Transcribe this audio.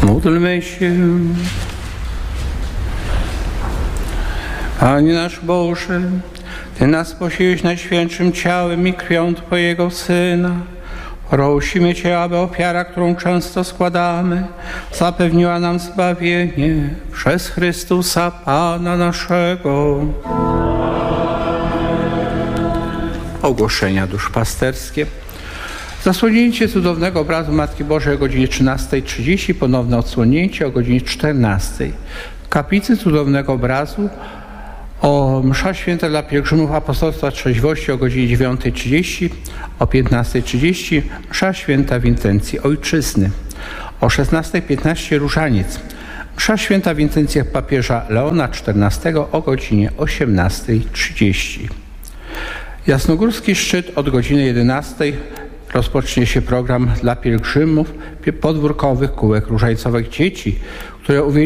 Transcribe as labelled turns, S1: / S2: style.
S1: Módlmy się. Panie nasz Boże, Ty nas posiłeś najświętszym ciałem i krwią Twojego Syna. Prosimy Cię, aby ofiara, którą często składamy, zapewniła nam zbawienie przez Chrystusa Pana naszego. Ogłoszenia duszpasterskie. Zasłonięcie cudownego obrazu Matki Bożej o godzinie 13:30, ponowne odsłonięcie o godzinie 14:00. W kaplicy cudownego obrazu o msza święta dla pielgrzymów Apostolstwa Trzeźwości o godzinie 9:30, o 15:30 msza święta w intencji Ojczyzny, o 16:15 różaniec, msza święta w intencjach papieża Leona XIV o godzinie 18:30. Jasnogórski szczyt od godziny 11:00 rozpocznie się program dla pielgrzymów podwórkowych kółek różańcowych dzieci, które